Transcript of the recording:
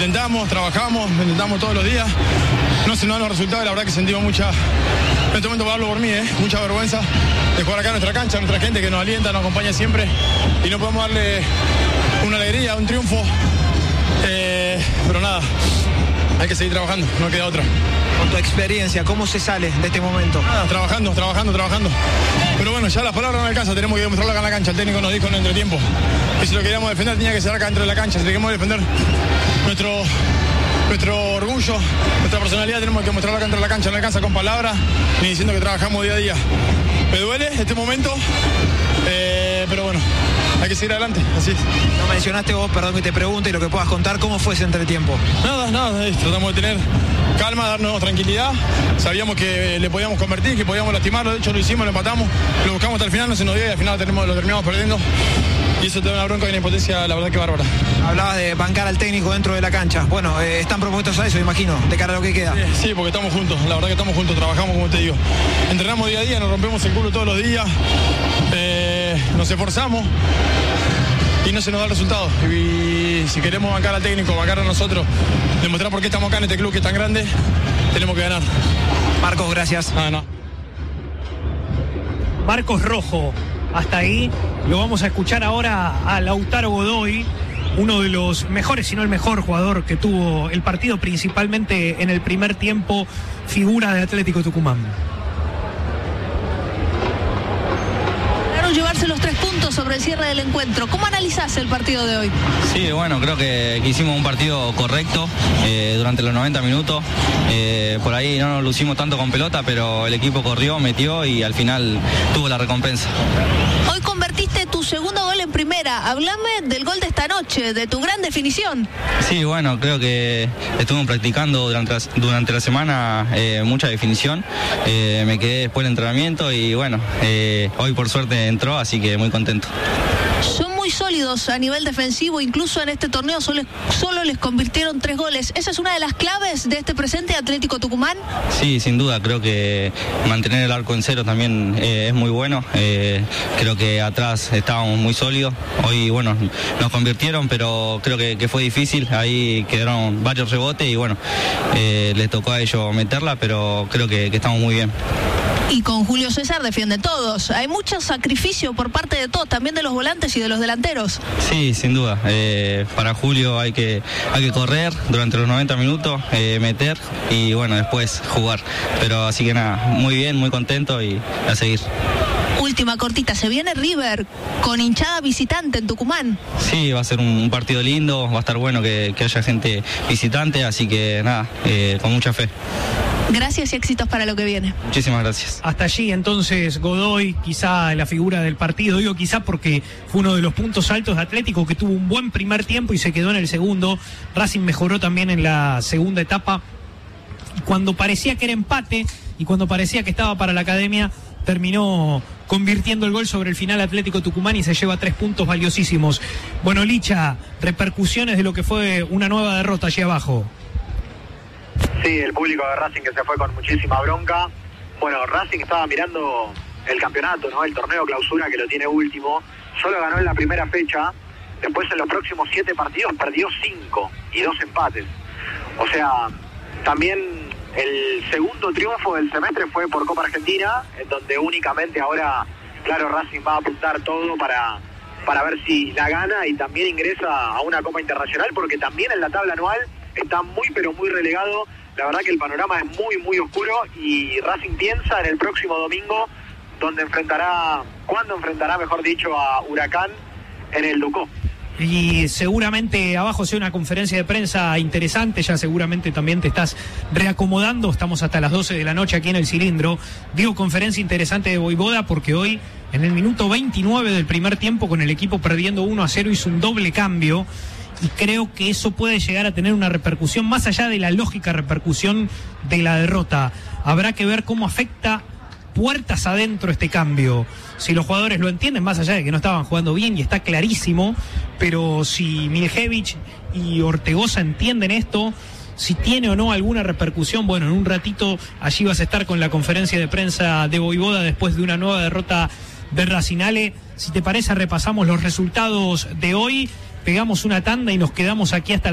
intentamos, trabajamos, lo intentamos todos los días. No se nos dan los resultados y la verdad que sentimos mucha, en este momento, hablo por mí, mucha vergüenza de jugar acá en nuestra cancha, nuestra gente que nos alienta, nos acompaña siempre y no podemos darle una alegría, un triunfo. Pero nada, hay que seguir trabajando, no queda otra. Con tu experiencia, ¿cómo se sale de este momento? Nada, trabajando. Pero bueno, ya las palabras no alcanzan, tenemos que demostrarlo acá en la cancha. El técnico nos dijo en el entretiempo que si lo queríamos defender tenía que ser acá dentro de la cancha. Si queríamos defender nuestro orgullo, nuestra personalidad, tenemos que mostrarlo acá dentro de la cancha. No alcanza con palabras ni diciendo que trabajamos día a día. Me duele este momento, pero bueno, hay que seguir adelante, así es. No mencionaste vos, perdón que te pregunte, y lo que puedas contar, ¿cómo fue ese entretiempo? Nada, tratamos de tener calma, darnos tranquilidad. Sabíamos que le podíamos convertir, que podíamos lastimarlo, de hecho lo hicimos, lo empatamos, lo buscamos hasta el final, no se nos dio y al final lo terminamos perdiendo. Y eso te da una bronca y una impotencia, la verdad que bárbara. Hablabas de bancar al técnico dentro de la cancha. Bueno, están propuestos a eso, imagino, de cara a lo que queda. Sí, porque estamos juntos, la verdad que estamos juntos, trabajamos, como te digo. Entrenamos día a día, nos rompemos el culo todos los días, nos esforzamos y no se nos da el resultado. Y si queremos bancar al técnico, bancar a nosotros, demostrar por qué estamos acá en este club que es tan grande, tenemos que ganar. Marcos, gracias. No. Marcos Rojo, hasta ahí. Lo vamos a escuchar ahora a Lautaro Godoy, uno de los mejores, si no el mejor jugador que tuvo el partido, principalmente en el primer tiempo, figura de Atlético Tucumán. Llevarse los 3 puntos sobre el cierre del encuentro. ¿Cómo analizás el partido de hoy? Sí, bueno, creo que hicimos un partido correcto durante los 90 minutos. Por ahí no nos lucimos tanto con pelota, pero el equipo corrió, metió y al final tuvo la recompensa. Hoy convertiste tu segundo gol en primera. Hablame del gol de esta noche, de tu gran definición. Sí, bueno, creo que estuvimos practicando durante la semana mucha definición. Me quedé después del entrenamiento y bueno, hoy por suerte entró, así que muy contento. Son muy sólidos a nivel defensivo, incluso en este torneo solo les convirtieron 3 goles. ¿Esa es una de las claves de este presente Atlético Tucumán? Sí, sin duda, creo que mantener el arco en cero también es muy bueno. Creo que atrás estábamos muy sólidos. Hoy, bueno, nos convirtieron, pero creo que fue difícil. Ahí quedaron varios rebotes y bueno, les tocó a ellos meterla, pero creo que estamos muy bien. Y con Julio César defienden todos. Hay mucho sacrificio por parte de todos, también de los volantes y de los delanteros. Sí, sin duda. Para Julio hay que correr durante los 90 minutos, meter y bueno, después jugar. Pero así que nada, muy bien, muy contento y a seguir. Última cortita, se viene River con hinchada visitante en Tucumán. Sí, va a ser un partido lindo, va a estar bueno que haya gente visitante, así que nada, con mucha fe. Gracias y éxitos para lo que viene. Muchísimas gracias. Hasta allí entonces Godoy, quizá la figura del partido, digo quizá porque fue uno de los puntos altos de Atlético, que tuvo un buen primer tiempo y se quedó en el segundo. Racing mejoró también en la segunda etapa. Y cuando parecía que era empate y cuando parecía que estaba para la academia, terminó convirtiendo el gol sobre el final Atlético Tucumán y se lleva 3 puntos valiosísimos. Bueno, Licha, repercusiones de lo que fue una nueva derrota allí abajo. Sí, el público de Racing que se fue con muchísima bronca. Bueno, Racing estaba mirando el campeonato, ¿no? El torneo clausura que lo tiene último. Solo ganó en la primera fecha. Después en los próximos 7 partidos perdió 5 y 2 empates. O sea, también el segundo triunfo del semestre fue por Copa Argentina, en donde únicamente ahora, claro, Racing va a apuntar todo para ver si la gana y también ingresa a una Copa Internacional, porque también en la tabla anual está muy pero muy relegado. La verdad que el panorama es muy muy oscuro y Racing piensa en el próximo domingo cuando enfrentará, mejor dicho, a Huracán en el Ducó. Y seguramente abajo sea una conferencia de prensa interesante, ya seguramente también te estás reacomodando, estamos hasta las 12 de la noche aquí en el Cilindro. Digo conferencia interesante de Voivoda porque hoy en el minuto 29 del primer tiempo, con el equipo perdiendo 1-0, hizo un doble cambio. Y creo que eso puede llegar a tener una repercusión más allá de la lógica repercusión de la derrota. Habrá que ver cómo afecta puertas adentro este cambio. Si los jugadores lo entienden, más allá de que no estaban jugando bien y está clarísimo, pero si Miljevich y Ortegoza entienden esto, si tiene o no alguna repercusión, bueno, en un ratito allí vas a estar con la conferencia de prensa de Voivoda después de una nueva derrota de Racing. Ale, si te parece, repasamos los resultados de hoy. Pegamos una tanda y nos quedamos aquí hasta